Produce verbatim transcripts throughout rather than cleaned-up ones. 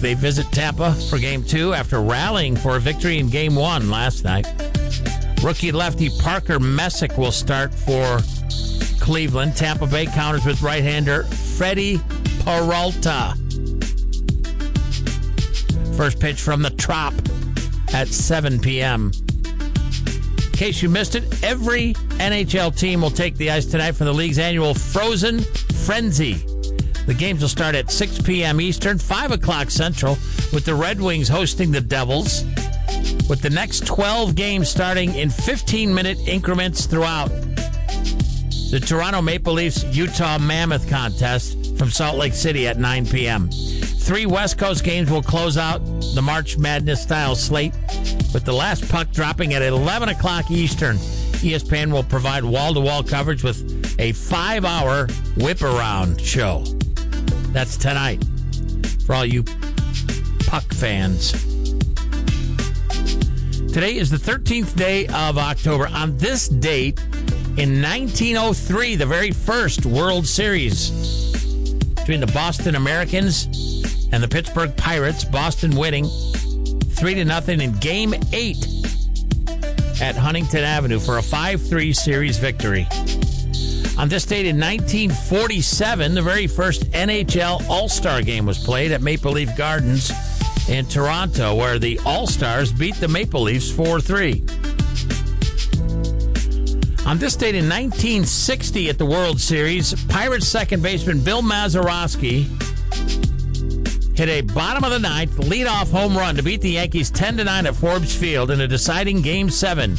They visit Tampa for game two after rallying for a victory in game one last night. Rookie lefty Parker Messick will start for Cleveland. Tampa Bay counters with right-hander Freddie Peralta. First pitch from the Trop at seven p.m. In case you missed it, every N H L team will take the ice tonight for the league's annual Frozen Frenzy. The games will start at six p.m. Eastern, five o'clock Central, with the Red Wings hosting the Devils, with the next twelve games starting in fifteen-minute increments throughout. The Toronto Maple Leafs Utah Mammoth contest from Salt Lake City at nine p.m. Three West Coast games will close out the March Madness-style slate, with the last puck dropping at eleven o'clock Eastern. E S P N will provide wall-to-wall coverage with a five-hour whip-around show. That's tonight for all you puck fans. Today is the thirteenth day of October. On this date, in nineteen oh three, the very first World Series between the Boston Americans and the Pittsburgh Pirates, Boston winning three to nothing in Game eight at Huntington Avenue for a five three series victory. On this date in nineteen forty-seven, the very first N H L All-Star game was played at Maple Leaf Gardens in Toronto, where the All-Stars beat the Maple Leafs four three. On this date in nineteen sixty at the World Series, Pirates second baseman Bill Mazeroski hit a bottom of the ninth leadoff home run to beat the Yankees ten to nine at Forbes Field in a deciding Game seven.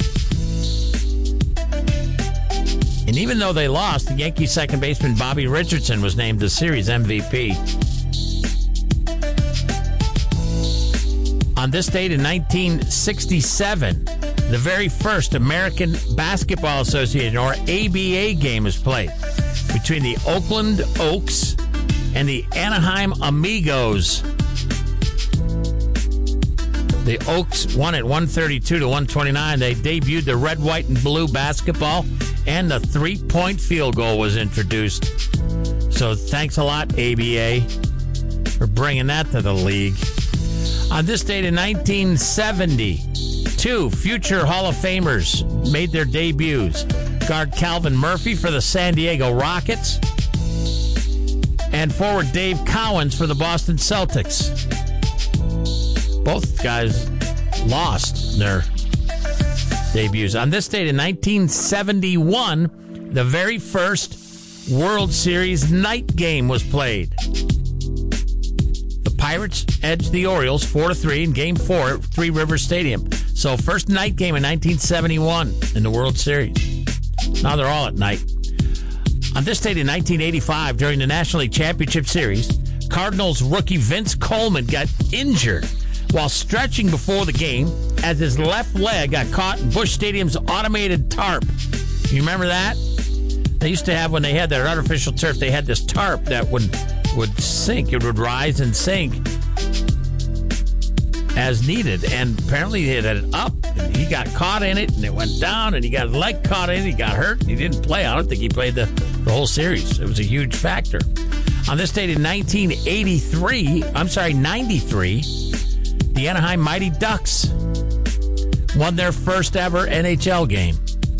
And even though they lost, the Yankees second baseman Bobby Richardson was named the series M V P. On this date in nineteen sixty-seven, the very first American Basketball Association, or A B A, game was played between the Oakland Oaks and the Anaheim Amigos. The Oaks won at one thirty-two to one twenty-nine. They debuted the red, white, and blue basketball, and the three-point field goal was introduced. So thanks a lot, A B A, for bringing that to the league. On this date in nineteen seventy, two future Hall of Famers made their debuts. Guard Calvin Murphy for the San Diego Rockets and forward Dave Cowens for the Boston Celtics. Both guys lost their debuts. On this date in nineteen seventy-one, the very first World Series night game was played. The Pirates edged the Orioles four to three in Game four at Three Rivers Stadium. So first night game in nineteen seventy-one in the World Series. Now they're all at night. On this date in nineteen eighty-five, during the National League Championship Series, Cardinals rookie Vince Coleman got injured while stretching before the game as his left leg got caught in Busch Stadium's automated tarp. You remember that? They used to have, when they had their artificial turf, they had this tarp that would, would sink. It would rise and sink as needed. And apparently they had it up, and he got caught in it, and it went down, and he got his leg caught in it. He got hurt, and he didn't play. I don't think he played the, the whole series. It was a huge factor. On this date in nineteen eighty-three, I'm sorry, ninety-three, the Anaheim Mighty Ducks won their first ever N H L game.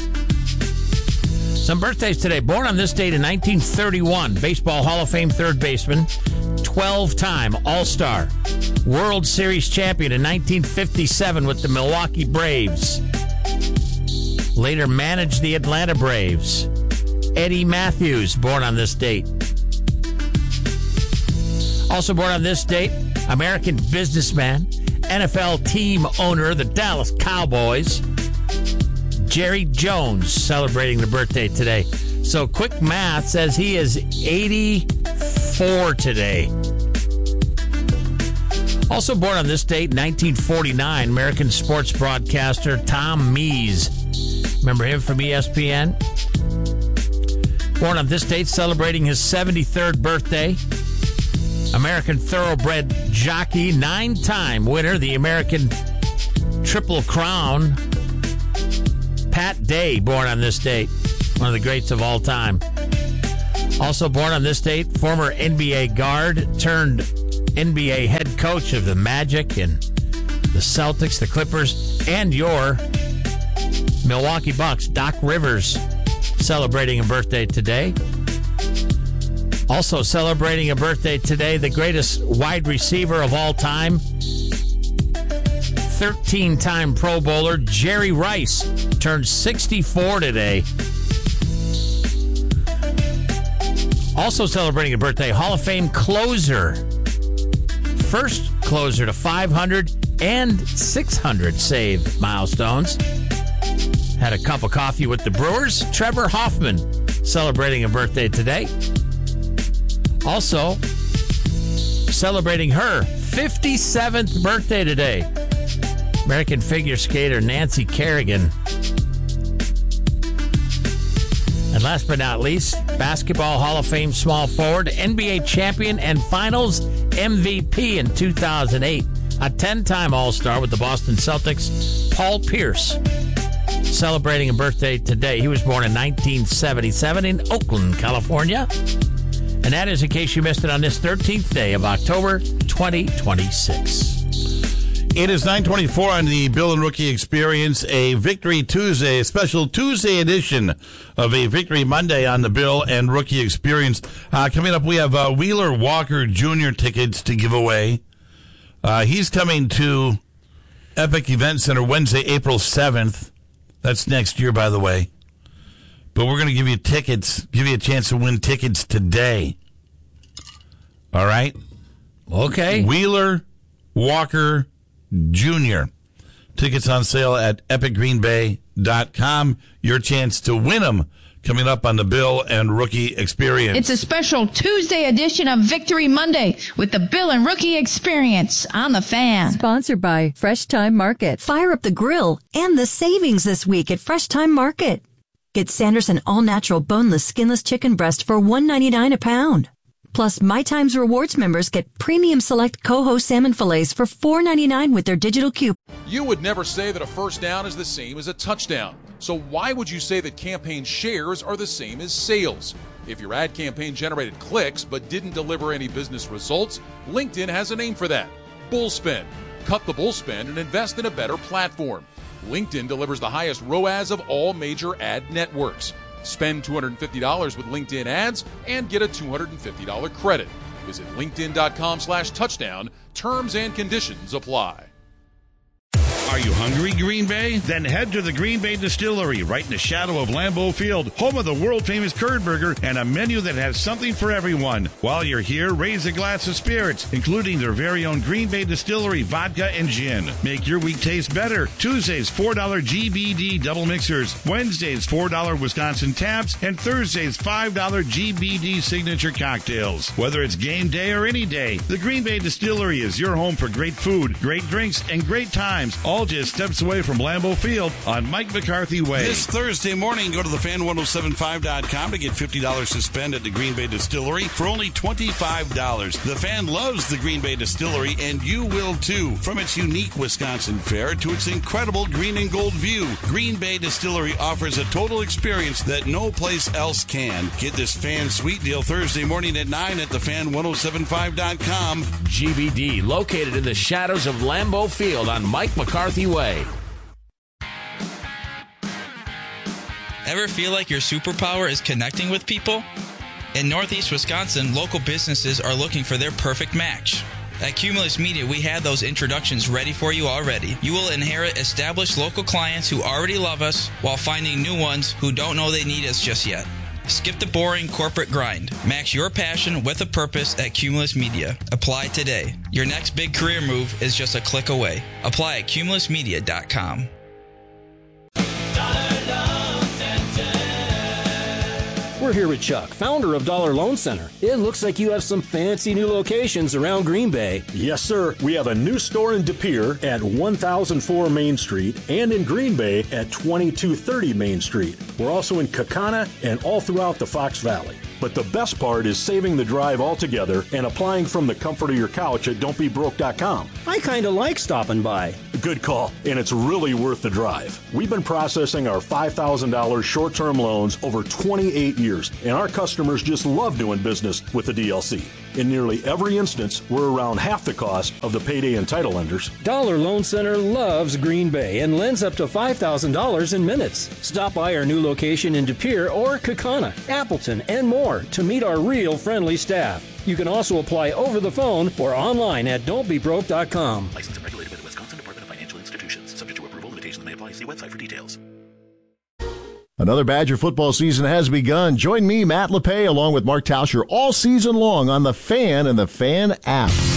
Some birthdays today. Born on this date in nineteen thirty-one, Baseball Hall of Fame third baseman, twelve-time All-Star, World Series champion in nineteen fifty-seven with the Milwaukee Braves. Later managed the Atlanta Braves. Eddie Matthews, born on this date. Also born on this date, American businessman, N F L team owner of the Dallas Cowboys, Jerry Jones, celebrating the birthday today. So quick math says he is eighty-four today. Also born on this date, nineteen forty-nine, American sports broadcaster Tom Mees. Remember him from E S P N? Born on this date, celebrating his seventy-third birthday, American thoroughbred jockey, nine-time winner, the American Triple Crown, Pat Day, born on this date, one of the greats of all time. Also born on this date, former N B A guard turned N B A head coach of the Magic and the Celtics, the Clippers, and your Milwaukee Bucks, Doc Rivers, celebrating a birthday today. Also celebrating a birthday today, the greatest wide receiver of all time, thirteen-time Pro Bowler Jerry Rice, turned sixty-four today. Also celebrating a birthday, Hall of Fame closer. First closer to five hundred and six hundred save milestones. Had a cup of coffee with the Brewers. Trevor Hoffman celebrating a birthday today. Also celebrating her fifty-seventh birthday today, American figure skater Nancy Kerrigan. And last but not least, Basketball Hall of Fame small forward, N B A champion and Finals M V P in two thousand eight, a ten-time All-Star with the Boston Celtics, Paul Pierce, celebrating a birthday today. He was born in nineteen seventy-seven in Oakland, California. And that is in case you missed it on this thirteenth day of October twenty twenty-six. It is nine twenty-four on the Bill and Rookie Experience, a Victory Tuesday, a special Tuesday edition of a Victory Monday on the Bill and Rookie Experience. Uh, coming up, we have uh, Wheeler Walker Junior tickets to give away. Uh, he's coming to Epic Event Center Wednesday, April seventh. That's next year, by the way. But we're going to give you tickets, give you a chance to win tickets today. All right? Okay. Wheeler Walker Junior Tickets on sale at epic green bay dot com. Your chance to win them coming up on the Bill and Rookie Experience. It's a special Tuesday edition of Victory Monday with the Bill and Rookie Experience on the Fan. Sponsored by Fresh Time Market. Fire up the grill and the savings this week at Fresh Time Market. Get Sanderson all-natural boneless, skinless chicken breast for one ninety-nine a pound. Plus, My Times Rewards members get premium select Coho salmon fillets for four ninety-nine with their digital coupon. You would never say that a first down is the same as a touchdown. So why would you say that campaign shares are the same as sales? If your ad campaign generated clicks but didn't deliver any business results, LinkedIn has a name for that. Bullspend. Cut the bullspend and invest in a better platform. LinkedIn delivers the highest R O A S of all major ad networks. Spend two hundred fifty dollars with LinkedIn ads and get a two hundred fifty dollars credit. Visit linkedin.com slash touchdown. Terms and conditions apply. Are you hungry, Green Bay? Then head to the Green Bay Distillery, right in the shadow of Lambeau Field, home of the world-famous curd burger and a menu that has something for everyone. While you're here, raise a glass of spirits, including their very own Green Bay Distillery vodka and gin. Make your week taste better. Tuesdays, four dollars G B D double mixers. Wednesdays, four dollars Wisconsin taps. And Thursdays, five dollars G B D signature cocktails. Whether it's game day or any day, the Green Bay Distillery is your home for great food, great drinks, and great times, all just steps away from Lambeau Field on Mike McCarthy Way. This Thursday morning, go to the fan ten seventy-five dot com to get fifty dollars to spend at the Green Bay Distillery for only twenty-five dollars. The Fan loves the Green Bay Distillery, and you will too. From its unique Wisconsin fare to its incredible green and gold view, Green Bay Distillery offers a total experience that no place else can. Get this Fan sweet deal Thursday morning at nine at the fan ten seventy-five dot com. G B D, located in the shadows of Lambeau Field on Mike McCarthy Way. Ever feel like your superpower is connecting with people? In Northeast Wisconsin, local businesses are looking for their perfect match. At Cumulus Media, we have those introductions ready for you already. You will inherit established local clients who already love us while finding new ones who don't know they need us just yet. Skip the boring corporate grind. Match your passion with a purpose at Cumulus Media. Apply today. Your next big career move is just a click away. Apply at cumulus media dot com. We're here with Chuck, founder of Dollar Loan Center. It looks like you have some fancy new locations around Green Bay. Yes, sir. We have a new store in De Pere at one thousand four Main Street and in Green Bay at twenty-two thirty Main Street. We're also in Kakana and all throughout the Fox Valley. But the best part is saving the drive altogether and applying from the comfort of your couch at don't be broke dot com. I kind of like stopping by. Good call, and it's really worth the drive. We've been processing our five thousand dollars short-term loans over twenty-eight years, and our customers just love doing business with the D L C. In nearly every instance, we're around half the cost of the payday and title lenders. Dollar Loan Center loves Green Bay and lends up to five thousand dollars in minutes. Stop by our new location in De Pere or Kaukauna, Appleton, and more to meet our real friendly staff. You can also apply over the phone or online at don't be broke dot com. Licensed and regulated by the Wisconsin Department of Financial Institutions. Subject to approval, limitations may apply. See website for details. Another Badger football season has begun. Join me, Matt LePay, along with Mark Tauscher all season long on The Fan and The Fan app.